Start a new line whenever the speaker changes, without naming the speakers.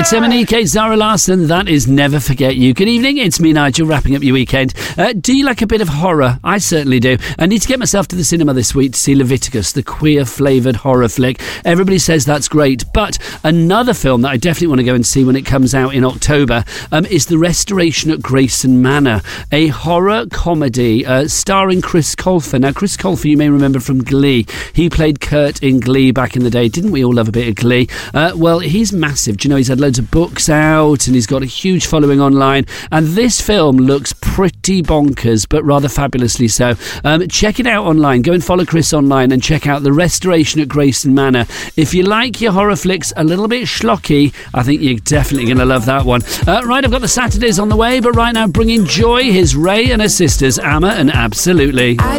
It's Emanike, Zara Larsson. That is Never Forget You. Good evening. It's me, Nigel, wrapping up your weekend. Do you like a bit of horror? I certainly do. I need to get myself to the cinema this week to see Leviticus, the queer-flavoured horror flick. Everybody says that's great. But another film that I definitely want to go and see when it comes out in October is The Restoration at Grayson Manor, a horror comedy starring Chris Colfer. Now, Chris Colfer, you may remember from Glee. He played Kurt in Glee back in the day. Didn't we all love a bit of Glee? Well, he's massive. Do you know, he's had loads of books out and he's got a huge following online. And this film looks pretty bonkers, but rather fabulously so. Check it out online. Go and follow Chris online and check out The Restoration at Grayson Manor. If you like your horror flicks a little bit schlocky, I think you're definitely going to love that one. Right, I've got the Saturdays on the way, but right now bringing joy, here's Ray and her sisters, Amma and Absolutely.